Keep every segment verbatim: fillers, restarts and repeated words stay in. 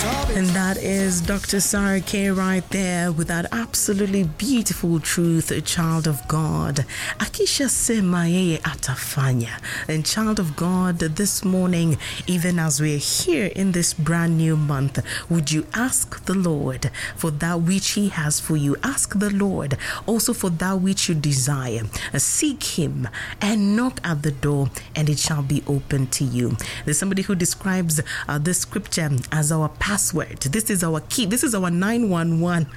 And that is Doctor Sarah K right there with that absolutely beautiful truth, a child of God. Akisha sema yeye atafanya. And child of God, this morning, even as we're here in this brand new month, would you ask the Lord for that which He has for you? Ask the Lord also for that which you desire. Seek Him and knock at the door, and it shall be open to you. There's somebody who describes uh, this scripture as our password. This is our key. This is our nine one one.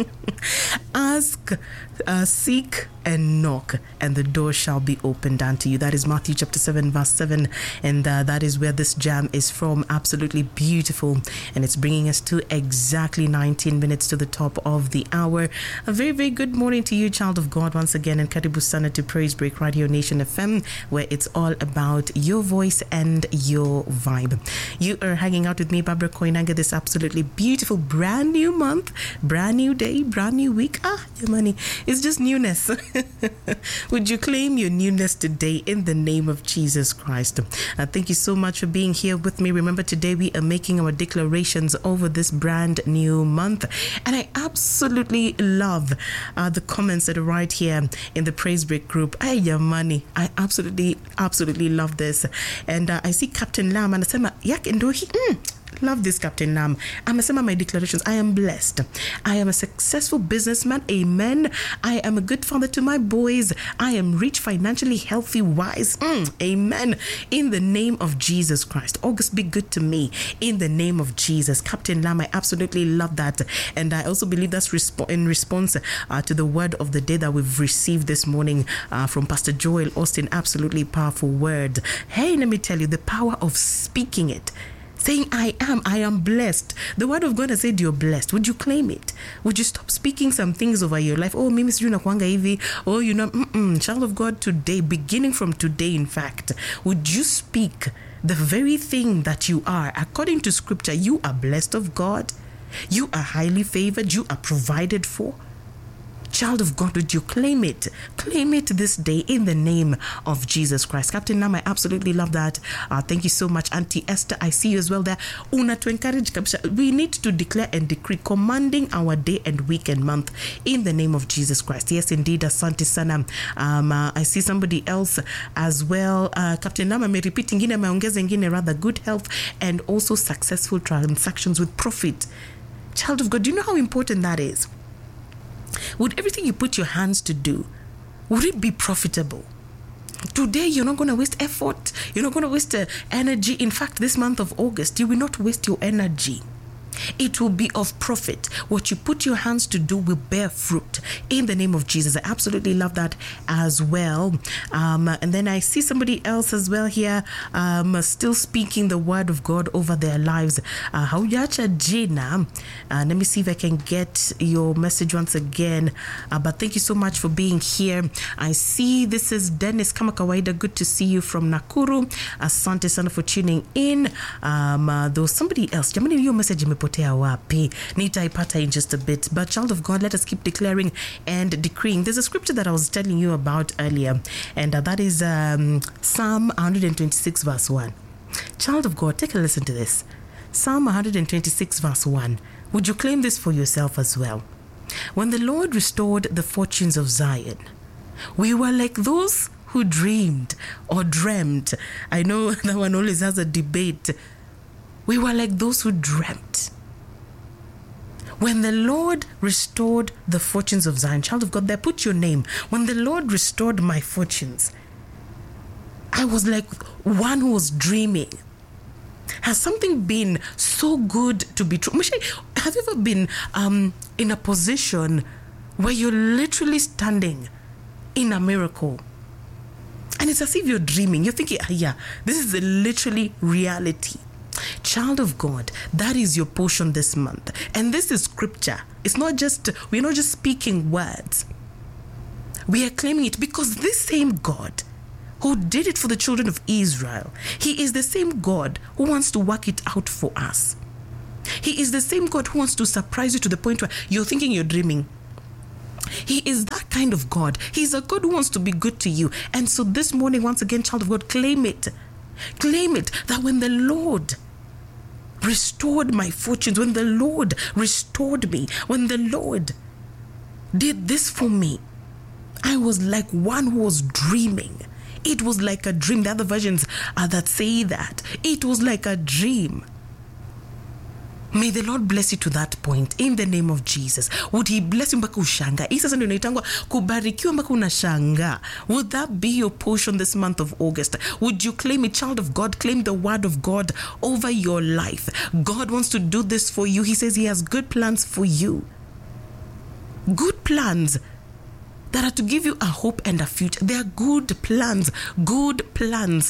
Ask, uh, seek, and knock, and the door shall be opened unto you. That is Matthew chapter seven, verse seven. And uh, that is where this jam is from. Absolutely beautiful. And it's bringing us to exactly nineteen minutes to the top of the hour. A very, very good morning to you, child of God, once again. And Karibu Sana to Praise Break Radio Nation F M, where it's all about your voice and your vibe. You are hanging out with me, Barbara Koinanga, this absolutely beautiful brand new month, brand new day, brand new week. Ah, your money. It's just newness. Would you claim your newness today in the name of Jesus Christ? Uh, thank you so much for being here with me. Remember, today we are making our declarations over this brand new month. And I absolutely love uh, the comments that are right here in the Praise Break group. Hey, your money. I absolutely, absolutely love this. And uh, I see Captain Lam and I say, Yak Ndohi. Mm. Love this, Captain Lam. I'm saying my declarations. I am blessed. I am a successful businessman. Amen. I am a good father to my boys. I am rich, financially healthy, wise. Mm, amen. In the name of Jesus Christ. August, be good to me. In the name of Jesus. Captain Lam, I absolutely love that. And I also believe that's resp- in response uh, to the word of the day that we've received this morning uh, from Pastor Joel Austin. Absolutely powerful word. Hey, let me tell you, the power of speaking it. Saying, I am, I am blessed. The word of God has said you're blessed. Would you claim it? Would you stop speaking some things over your life? Oh, mimi sijui nakuanga hivi. Oh, you know, mm-mm. Child of God, today, beginning from today, in fact, would you speak the very thing that you are? According to scripture, you are blessed of God. You are highly favored. You are provided for. Child of God, would you claim it? Claim it this day in the name of Jesus Christ. Captain Lam, I absolutely love that. Uh, thank you so much. Auntie Esther, I see you as well there. Una to encourage, we need to declare and decree, commanding our day and week and month in the name of Jesus Christ. Yes, indeed, Asante Sana. Um, uh, I see somebody else as well. Uh, Captain Lam, may repeat ingine, maongeza ingine, rather good health and also successful transactions with profit. Child of God, do you know how important that is? Would everything you put your hands to do, would it be profitable? Today, you're not going to waste effort. You're not going to waste uh, energy. In fact, this month of August, you will not waste your energy. It will be of profit. What you put your hands to do will bear fruit in the name of Jesus. I absolutely love that as well. Um, and then I see somebody else as well here, um, still speaking the word of God over their lives. Uh, Haujacha Jina. Uh, let me see if I can get your message once again. Uh, but thank you so much for being here. I see this is Dennis Kama Kawaida. Good to see you from Nakuru. Asante sana for tuning in. Um, uh, there was somebody else. Jamani, your message imepotea wapi? Nitaipata in just a bit. But child of God, let us keep declaring and decreeing. There's a scripture that I was telling you about earlier, and uh, that is um, Psalm one twenty-six verse one. Child of God, take a listen to this. Psalm one twenty-six verse one. Would you claim this for yourself as well? When the Lord restored the fortunes of Zion, we were like those who dreamed or dreamt. I know that one always has a debate. We were like those who dreamt. When the Lord restored the fortunes of Zion, child of God, there, put your name. When the Lord restored my fortunes, I was like one who was dreaming. Has something been so good to be true? Have you ever been um, in a position where you're literally standing in a miracle? And it's as if you're dreaming. You're thinking, ah, yeah, this is a literally reality. Child of God, that is your portion this month. And this is scripture. It's not just, we're not just speaking words. We are claiming it because this same God who did it for the children of Israel, He is the same God who wants to work it out for us. He is the same God who wants to surprise you to the point where you're thinking you're dreaming. He is that kind of God. He's a God who wants to be good to you. And so this morning, once again, child of God, claim it. Claim it that when the Lord restored my fortunes, when the Lord restored me, when the Lord did this for me, I was like one who was dreaming. It was like a dream. The other versions are that say that. It was like a dream. May the Lord bless you to that point in the name of Jesus. Would he bless you mpaka ushanga? Hii sasa ndio inaitangwa kubarikiwa mpaka unashanga. Would that be your portion this month of August? Would you claim it? Child of God, claim the word of God over your life. God wants to do this for you. He says he has good plans for you. Good plans that are to give you a hope and a future. They are good plans. Good plans.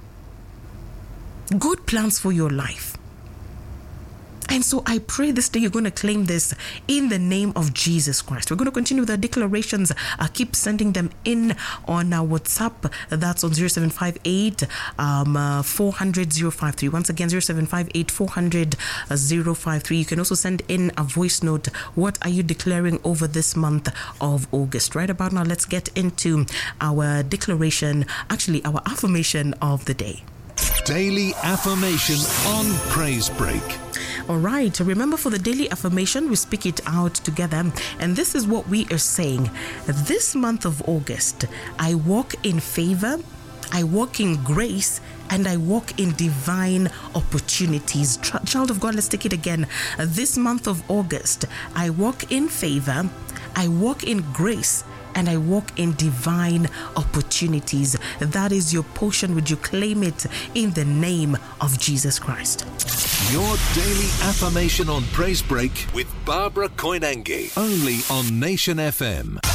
Good plans for your life. And so I pray this day you're going to claim this in the name of Jesus Christ. We're going to continue with our declarations. I keep sending them in on our WhatsApp. That's on zero seven five eight, um, uh, four hundred, zero five three. Once again, zero seven five eight, four hundred, zero five three. You can also send in a voice note. What are you declaring over this month of August? Right about now, let's get into our declaration, actually our affirmation of the day. Daily affirmation on Praise Break. All right, remember for the daily affirmation, we speak it out together. And this is what we are saying. This month of August, I walk in favor, I walk in grace, and I walk in divine opportunities. Ch- child of God, let's take it again. This month of August, I walk in favor, I walk in grace, and I walk in divine opportunities. That is your portion. Would you claim it in the name of Jesus Christ? Your daily affirmation on Praise Break with Barbara Koinange. Only on Nation F M.